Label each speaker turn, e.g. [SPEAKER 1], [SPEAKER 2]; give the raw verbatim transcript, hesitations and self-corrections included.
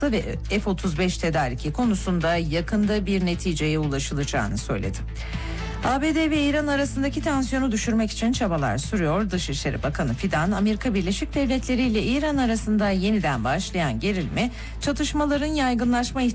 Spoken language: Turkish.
[SPEAKER 1] ve F otuz beş tedariki konusunda yakında bir neticeye ulaşılacağını söyledi. A B D ve İran arasındaki tansiyonu düşürmek için çabalar sürüyor. Dışişleri Bakanı Fidan, Amerika Birleşik Devletleri ile İran arasında yeniden başlayan gerilme, çatışmaların yaygınlaşma